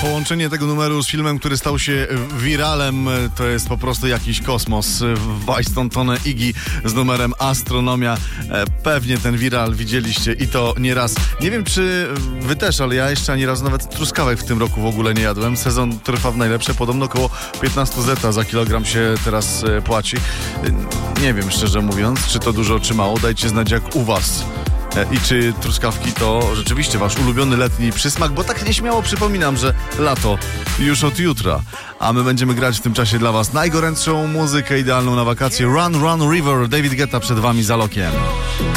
Połączenie tego numeru z filmem, który stał się wiralem, to jest po prostu jakiś kosmos. Wajston Tone Iggy z numerem Astronomia. Pewnie ten wiral widzieliście i to nie raz. Nie wiem, czy wy też, ale ja jeszcze ani razu nawet truskawek w tym roku w ogóle nie jadłem. Sezon trwa w najlepsze. Podobno około 15 zeta za kilogram się teraz płaci. Nie wiem, szczerze mówiąc, czy to dużo, czy mało. Dajcie znać, jak u was. I czy truskawki to rzeczywiście wasz ulubiony letni przysmak, bo tak nieśmiało przypominam, że lato już od jutra, a my będziemy grać w tym czasie dla was najgorętszą muzykę idealną na wakacje. Run, Run River, David Guetta przed wami za lokiem.